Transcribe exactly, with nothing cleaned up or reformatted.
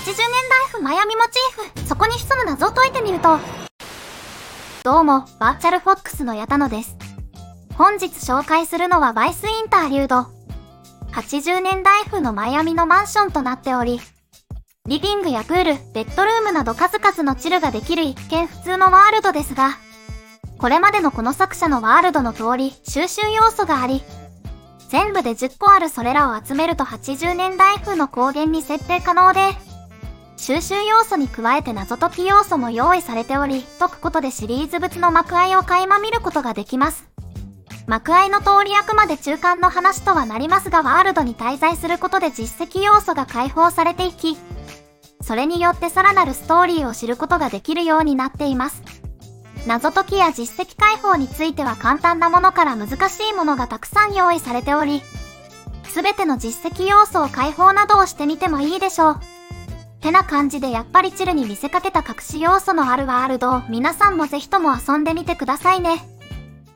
ちじゅうねんだい風マヤミモチーフ、そこに潜む謎を解いてみると。どうも、バーチャルフォックスの矢田野です。本日紹介するのはバイスインターリュード。はちじゅうねんだい風のマイアミのマンションとなっており、リビングやプール、ベッドルームなど数々のチルができる一見普通のワールドですが、これまでのこの作者のワールドの通り収集要素があり、全部でじゅっこあるそれらを集めるとはちじゅうねんだい風の光源に設定可能で、収集要素に加えて謎解き要素も用意されており、解くことでシリーズ物の幕合いを垣間見ることができます。幕合いの通りあくまで中間の話とはなりますが、ワールドに滞在することで実績要素が解放されていき、それによってさらなるストーリーを知ることができるようになっています。謎解きや実績解放については簡単なものから難しいものがたくさん用意されており、すべての実績要素を解放などをしてみてもいいでしょう。てな感じでやっぱりチルに見せかけた隠し要素のあるワールドを皆さんもぜひとも遊んでみてくださいね。